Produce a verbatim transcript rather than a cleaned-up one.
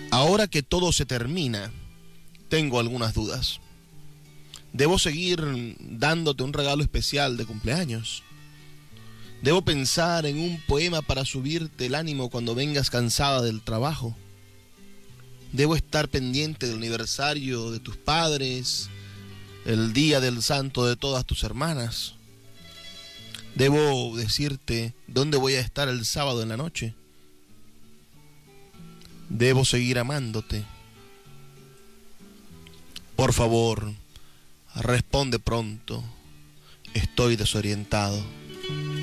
Ahora que todo se termina, tengo algunas dudas. ¿Debo seguir dándote un regalo especial de cumpleaños? ¿Debo pensar en un poema para subirte el ánimo cuando vengas cansada del trabajo? ¿Debo estar pendiente del aniversario de tus padres, el día del santo de todas tus hermanas? ¿Debo decirte dónde voy a estar el sábado en la noche? ¿Debo seguir amándote? Por favor, responde pronto. Estoy desorientado.